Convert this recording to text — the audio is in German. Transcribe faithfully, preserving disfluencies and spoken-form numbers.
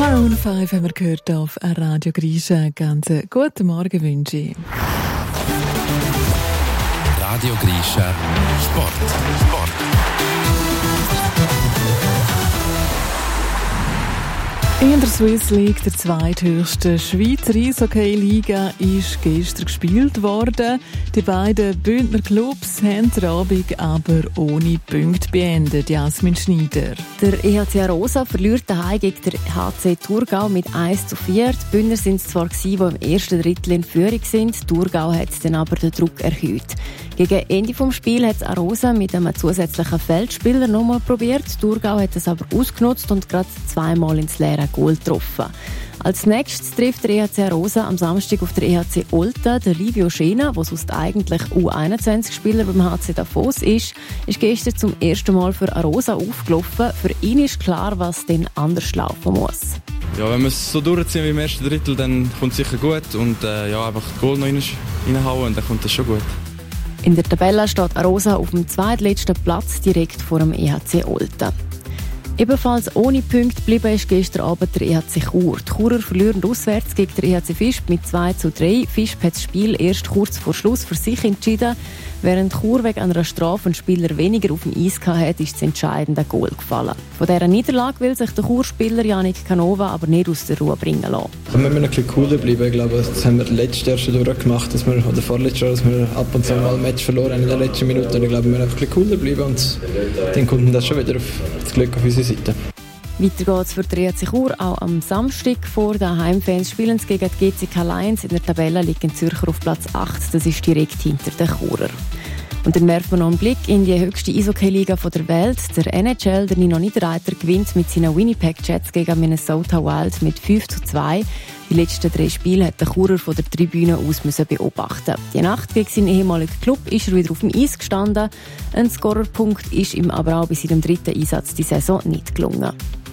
Maroon fünf haben wir gehört auf Radio Grisha. Ganz guten Morgen wünsche ich. Radio Grisha Sport. Sport. In der Swiss League, der zweithöchsten Schweizer Eishockey-Liga, ist gestern gespielt worden. Die beiden Bündner Clubs haben den Abend aber ohne Punkte beendet. Jasmin Schneider. Der E H C Arosa verliert daheim gegen den H C Thurgau mit eins zu vier. Die Bündner sind es zwar gewesen, die im ersten Drittel in Führung sind. Thurgau hat dann aber den Druck erhöht. Gegen Ende des Spiels hat Arosa mit einem zusätzlichen Feldspieler nochmal probiert. Thurgau hat es aber ausgenutzt und gerade zweimal ins leere Goal getroffen. Als nächstes trifft der E H C Arosa am Samstag auf der E H C Olten. Der Livio Schena, der sonst eigentlich U einundzwanzig-Spieler beim H C Davos ist, ist gestern zum ersten Mal für Arosa aufgelaufen. Für ihn ist klar, was dann anders laufen muss. Ja, wenn wir es so durchziehen wie im ersten Drittel, dann kommt es sicher gut. Und äh, ja, einfach das Goal noch rein, reinhauen und dann kommt das schon gut. In der Tabelle steht Arosa auf dem zweitletzten Platz, direkt vor dem E H C Olten. Ebenfalls ohne Punkte geblieben ist gestern Abend der E H C Chur. Die Churer verlieren auswärts gegen den E H C Visp mit zwei zu drei. Visp hat das Spiel erst kurz vor Schluss für sich entschieden. Während Chur wegen einer Strafe einen Spieler weniger auf dem Eis hatte, ist das entscheidende Goal gefallen. Von dieser Niederlage will sich der Churspieler Yannick Canova aber nicht aus der Ruhe bringen lassen. Wir müssen ein bisschen cooler bleiben. Ich glaube, das haben wir letztes Jahr schon durchgemacht, dass wir, oder vorletztes Jahr, dass wir ab und zu mal ein Match verloren haben in der letzten Minute. Und ich glaube, wir müssen ein bisschen cooler bleiben und dann kommt das schon wieder auf das Glück auf unsere Seite. Weiter geht es für den E H C Chur auch am Samstag. Vor den Heimfans spielen sie gegen die G C K Lions. In der Tabelle liegen Zürcher auf Platz acht. Das ist direkt hinter den Churer. Und dann werfen wir noch einen Blick in die höchste Eishockey-Liga der Welt. Der N H L, der Nino Niederreiter, gewinnt mit seinen Winnipeg Jets gegen Minnesota Wild mit fünf zu zwei. Die letzten drei Spiele hat der Churer von der Tribüne aus müssen beobachten. Die Nacht gegen seinen ehemaligen Club ist er wieder auf dem Eis gestanden. Ein Scorerpunkt ist ihm aber auch bei seinem dritten Einsatz die Saison nicht gelungen.